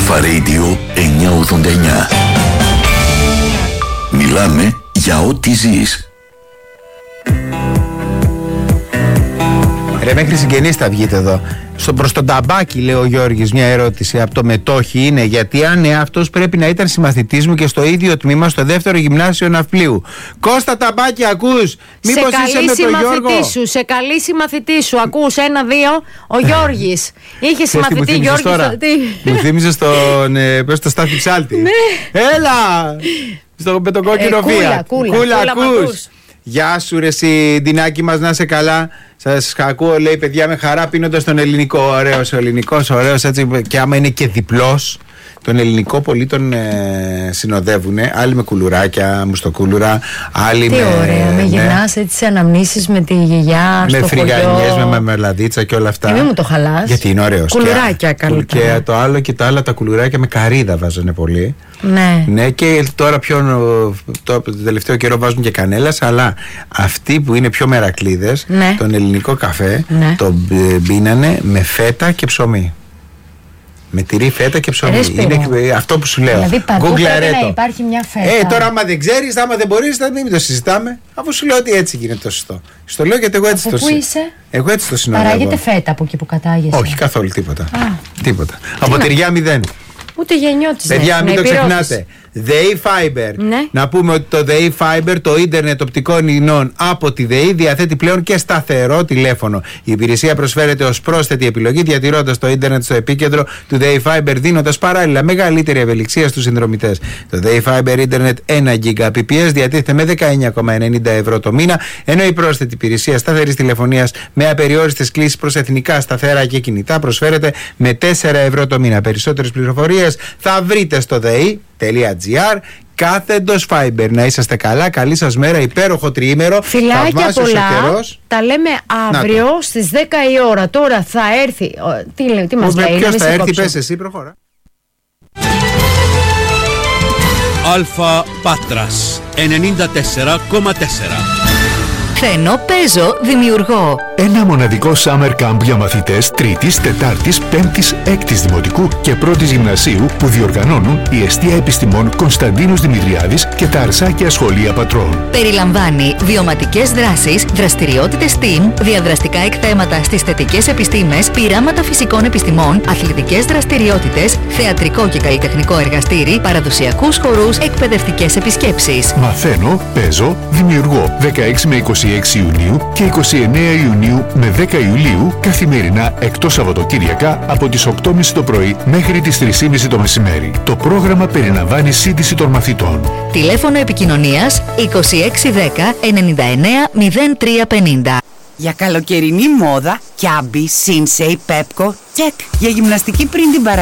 Αλφα Radio 989. Μιλάμε για ό,τι ζεις. Ρε, μέχρι συγγενείς θα βγείτε εδώ. Προς τον ταμπάκι, λέει ο Γιώργης, μια ερώτηση από το μετόχι είναι: γιατί αν αυτός πρέπει να ήταν συμμαθητής μου και στο ίδιο τμήμα στο δεύτερο γυμνάσιο Ναυπλίου. Κώστα Ταμπάκι, ακούς? Μήπως είσαι με τον Γιώργο? Σε καλή συμμαθητή σου, ακούς? 1-2, ο Γιώργης. Είχε συμμαθητή Γιώργη. Μου θύμισες τον στο Στάθη Ψάλτη. Έλα! Με τον κόκκινο Φία. Κούλα, ακούς? Γεια σου ρε εσύ Ντινάκη μας, να είσαι καλά. Σας ακούω, λέει, παιδιά, με χαρά πίνοντας τον ελληνικό. Ωραίος ο ελληνικός, ωραίος έτσι. Και άμα είναι και διπλός, τον ελληνικό πολλοί τον συνοδεύουν. Άλλοι με κουλουράκια, μουστοκούλουρα. Άλλοι τι με. Ωραία, με γυρνάς έτσι σε αναμνήσεις με τη γιαγιά στο χωριό. Με φρυγανιές, με μαρμελαδίτσα και όλα αυτά. Μην μου το χαλάς. Γιατί είναι ωραίος. Κουλουράκια καλύτερα. Και το άλλο και τα άλλα, τα κουλουράκια με καρύδα βάζανε πολύ. Ναι. Ναι, και τώρα το τελευταίο καιρό βάζουν και κανέλας, αλλά αυτοί που είναι πιο μερακλείδες, ναι, τον ελληνικό καφέ, ναι, τον πίνανε με φέτα και ψωμί. Με τυρί, φέτα και ψωμί. Είναι αυτό που σου λέω. Δηλαδή παντού πρέπει να υπάρχει μια φέτα. Τώρα άμα δεν ξέρεις, άμα δεν μπορείς, θα μην το συζητάμε. Αφού σου λέω ότι έτσι γίνεται το σωστό. Στο λέω γιατί εγώ έτσι το συζητάω. Πού είσαι? Εγώ έτσι το συνοδεύω. Παράγεται φέτα από εκεί που κατάγεσαι? Όχι, καθόλου τίποτα. Τίποτα. Από τυριά 0. Ούτε γεννιώτης. Παιδιά, μην το ξεχνάτε. ΔΕΗ Fiber. Ναι. Να πούμε ότι το ΔΕΗ Fiber, το ίντερνετ οπτικών ινών από τη ΔΕΗ, διαθέτει πλέον και σταθερό τηλέφωνο. Η υπηρεσία προσφέρεται ως πρόσθετη επιλογή, διατηρώντας το ίντερνετ στο επίκεντρο του ΔΕΗ Fiber, δίνοντας παράλληλα μεγαλύτερη ευελιξία στους συνδρομητές. Το ΔΕΗ Fiber ίντερνετ 1 Gbps διατίθεται με 19,90 ευρώ το μήνα, ενώ η πρόσθετη υπηρεσία σταθερής τηλεφωνίας με απεριόριστες κλήσεις προς εθνικά σταθερά και κινητά προσφέρεται με 4 ευρώ το μήνα. Περισσότερες πληροφορίες θα βρείτε στο ΔΕΗ.gr κάθετος Fiber. Να είσαστε καλά, καλή σας μέρα, υπέροχο τριήμερο. Φιλάκια πολλά, τα λέμε αύριο στις 10 η ώρα. Τώρα θα έρθει, τι μας λέει? Ποιος θα έρθει, πες εσύ, προχώρα. Αλφα Πάτρας 94,4. Θέλω, παίζω, δημιουργώ. Ένα μοναδικό summer camp για μαθητές 3ης, 4ης, 5ης, 6ης Δημοτικού και 1ης Γυμνασίου που διοργανώνουν η Εστία Επιστημών Κωνσταντίνος Δημητριάδης και τα Αρσάκια Σχολεία Πατρών. Περιλαμβάνει βιωματικές δράσεις, δραστηριότητες STEAM, διαδραστικά εκθέματα στις θετικές επιστήμες, πειράματα φυσικών επιστημών, αθλητικές δραστηριότητες, θεατρικό και καλλιτεχνικό εργαστήρι, παραδοσιακούς χορούς, εκπαιδευτικές επισκέψεις. Μαθαίνω, παίζω, δημιουργώ 16 με 26 Ιουνίου και 29 Ιουνίου με 10 Ιουλίου καθημερινά εκτός Σαββατοκύριακα από τις 8.30 το πρωί μέχρι τις 3.30 το μεσημέρι. Το πρόγραμμα περιλαμβάνει σύντηση των μαθητών. Τηλέφωνο επικοινωνίας 2610 99 0350. Για καλοκαιρινή μόδα, Κιάμπι, Σίνσεϊ, Πέπκο, τσεκ. Για γυμναστική πριν την παραλία.